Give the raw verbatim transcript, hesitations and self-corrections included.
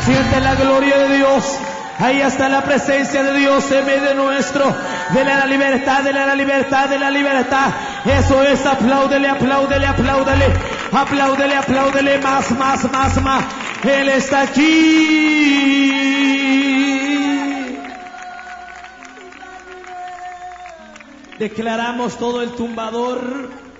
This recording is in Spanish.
Siente la gloria de Dios. Ahí está la presencia de Dios en medio nuestro. Dele la libertad, dele la libertad, dele la libertad. Eso es, apláudele, apláudele, apláudele. Apláudele, apláudele, más, más, más, más. Él está aquí. Declaramos todo el tumbador